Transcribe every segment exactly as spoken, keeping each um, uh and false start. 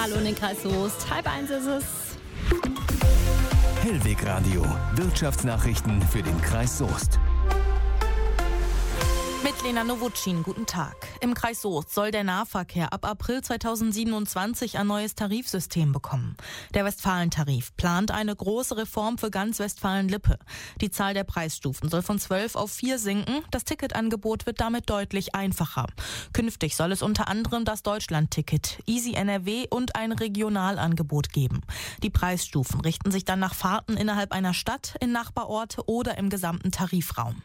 Hallo in den Kreis Soest. Halb eins ist es. Hellweg Radio. Wirtschaftsnachrichten für den Kreis Soest. Mit Lena Nowotschin, guten Tag. Im Kreis Soest soll der Nahverkehr ab April zweitausendsiebenundzwanzig ein neues Tarifsystem bekommen. Der Westfalentarif plant eine große Reform für ganz Westfalen-Lippe. Die Zahl der Preisstufen soll von zwölf auf vier sinken. Das Ticketangebot wird damit deutlich einfacher. Künftig soll es unter anderem das Deutschland-Ticket, Easy N R W und ein Regionalangebot geben. Die Preisstufen richten sich dann nach Fahrten innerhalb einer Stadt, in Nachbarorte oder im gesamten Tarifraum.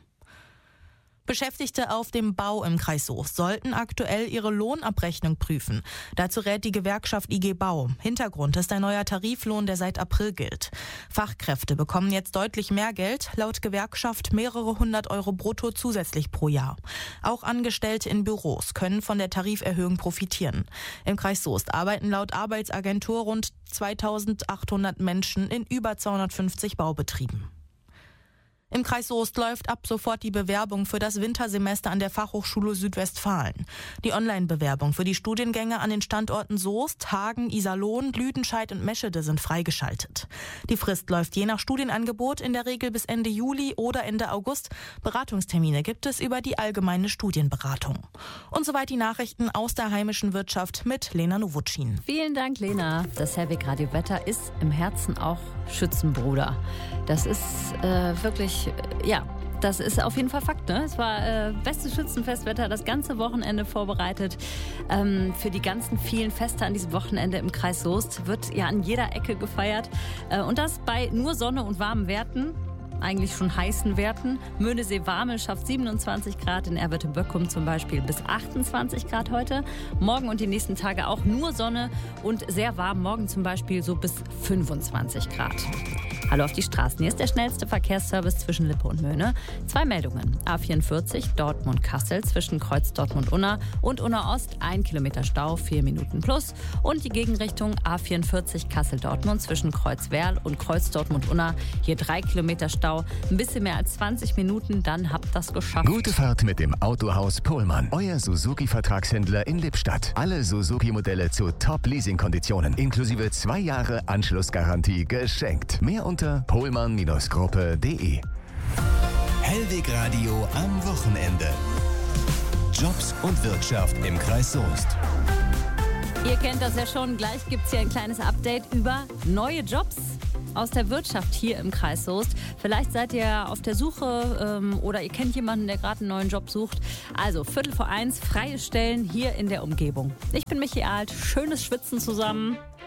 Beschäftigte auf dem Bau im Kreis Soest sollten aktuell ihre Lohnabrechnung prüfen. Dazu rät die Gewerkschaft I G Bau. Hintergrund ist ein neuer Tariflohn, der seit April gilt. Fachkräfte bekommen jetzt deutlich mehr Geld, laut Gewerkschaft mehrere hundert Euro brutto zusätzlich pro Jahr. Auch Angestellte in Büros können von der Tariferhöhung profitieren. Im Kreis Soest arbeiten laut Arbeitsagentur rund zweitausendachthundert Menschen in über zweihundertfünfzig Baubetrieben. Im Kreis Soest läuft ab sofort die Bewerbung für das Wintersemester an der Fachhochschule Südwestfalen. Die Online-Bewerbung für die Studiengänge an den Standorten Soest, Hagen, Iserlohn, Lüdenscheid und Meschede sind freigeschaltet. Die Frist läuft je nach Studienangebot in der Regel bis Ende Juli oder Ende August. Beratungstermine gibt es über die allgemeine Studienberatung. Und soweit die Nachrichten aus der heimischen Wirtschaft mit Lena Nowotschin. Vielen Dank, Lena. Das Hellweg Radio Wetter ist im Herzen auch Schützenbruder. Das ist äh, wirklich, äh, ja, das ist auf jeden Fall Fakt. Ne? Es war äh, bestes Schützenfestwetter, das ganze Wochenende vorbereitet. Ähm, für die ganzen vielen Feste an diesem Wochenende im Kreis Soest wird ja an jeder Ecke gefeiert. Äh, und das bei nur Sonne und warmen Werten. Eigentlich schon heißen Werten. Möhnesee-Warmel schafft siebenundzwanzig Grad, in Erwitte-Böckum zum Beispiel bis achtundzwanzig Grad heute. Morgen und die nächsten Tage auch nur Sonne und sehr warm. Morgen zum Beispiel so bis fünfundzwanzig Grad. Hallo auf die Straßen. Hier ist der schnellste Verkehrsservice zwischen Lippe und Möhne. Zwei Meldungen. A vierundvierzig Dortmund-Kassel zwischen Kreuz Dortmund-Unna und Unna-Ost. Ein Kilometer Stau, vier Minuten plus. Und die Gegenrichtung A vierundvierzig Kassel-Dortmund zwischen Kreuz-Werl und Kreuz Dortmund-Unna. Hier drei Kilometer Stau, ein bisschen mehr als zwanzig Minuten. Dann habt das geschafft. Gute Fahrt mit dem Autohaus Pohlmann. Euer Suzuki-Vertragshändler in Lippstadt. Alle Suzuki-Modelle zu Top-Leasing-Konditionen. Inklusive zwei Jahre Anschlussgarantie geschenkt. Mehr unter pohlmann Gruppe punkt de. Hellweg Radio am Wochenende. Jobs und Wirtschaft im Kreis Soest. Ihr kennt das ja schon. Gleich gibt es hier ein kleines Update über neue Jobs aus der Wirtschaft hier im Kreis Soest. Vielleicht seid ihr auf der Suche ähm, oder ihr kennt jemanden, der gerade einen neuen Job sucht. Also Viertel vor eins, freie Stellen hier in der Umgebung. Ich bin Michi Alt. Schönes Schwitzen zusammen.